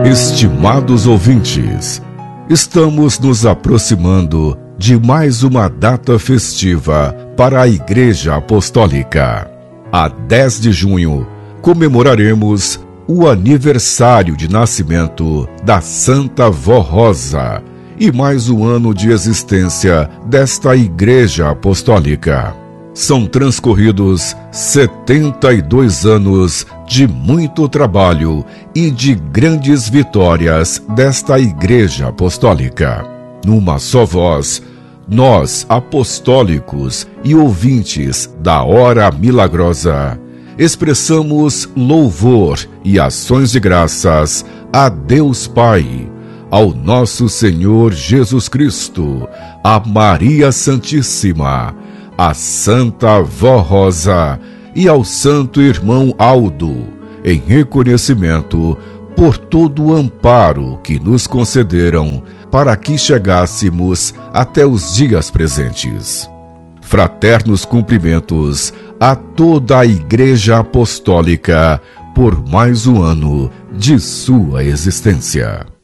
Estimados ouvintes, estamos nos aproximando de mais uma data festiva para a Igreja Apostólica. A 10 de junho, comemoraremos o aniversário de nascimento da Santa Vó Rosa e mais um ano de existência desta Igreja Apostólica. São transcorridos 72 anos de muito trabalho e de grandes vitórias desta Igreja Apostólica. Numa só voz, nós, apostólicos e ouvintes da Hora Milagrosa, expressamos louvor e ações de graças a Deus Pai, ao nosso Senhor Jesus Cristo, a Maria Santíssima, a Santa Vó Rosa e ao Santo Irmão Aldo, em reconhecimento por todo o amparo que nos concederam para que chegássemos até os dias presentes. Fraternos cumprimentos a toda a Igreja Apostólica por mais um ano de sua existência.